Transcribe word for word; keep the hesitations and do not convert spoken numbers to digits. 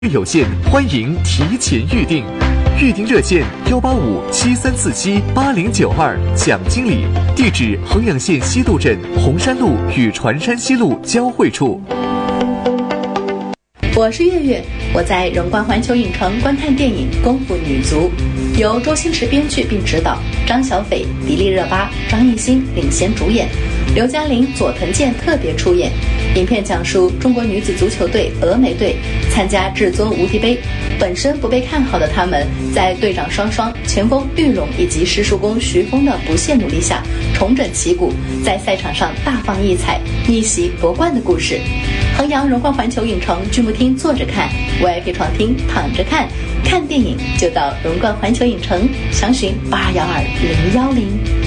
有限，欢迎提前预定。预订热线：幺八五七三四七八零九二，蒋经理。地址：衡阳县西渡镇红山路与船山西路交汇处。 我是月月，我在荣冠环球影城观看电影《功夫女足》，由周星驰编剧并执导，张小斐、迪丽热巴、张艺兴领衔主演，刘嘉玲、佐藤健特别出演。影片讲述中国女子足球队峨眉队参加至尊无敌杯，本身不被看好的他们，在队长双双、前锋玉荣以及师叔公徐峰的不懈努力下，重整旗鼓，在赛场上大放异彩，逆袭夺冠的故事。衡阳荣冠环球影城剧目厅坐着看 ，V I P 床厅躺着看，看电影就到荣冠环球影城，详询八二幺二零幺零。